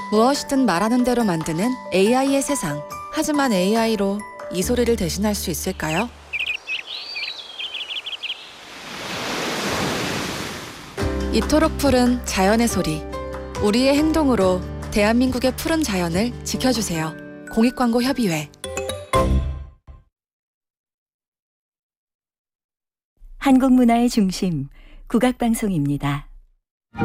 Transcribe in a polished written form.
무엇이든 말하는 대로 만드는 AI의 세상. 하지만 AI로 이 소리를 대신할 수 있을까요? 이토록 푸른 자연의 소리. 우리의 행동으로 대한민국의 푸른 자연을 지켜주세요. 공익광고협의회. 한국문화의 중심, 국악방송입니다.